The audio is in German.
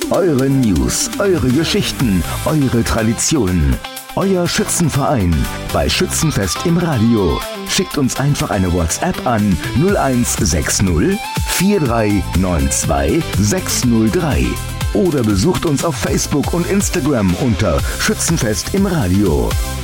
Eure News, eure Geschichten, eure Traditionen. Euer Schützenverein bei Schützenfest im Radio. Schickt uns einfach eine WhatsApp an 0160 4392 603 oder besucht uns auf Facebook und Instagram unter Schützenfest im Radio.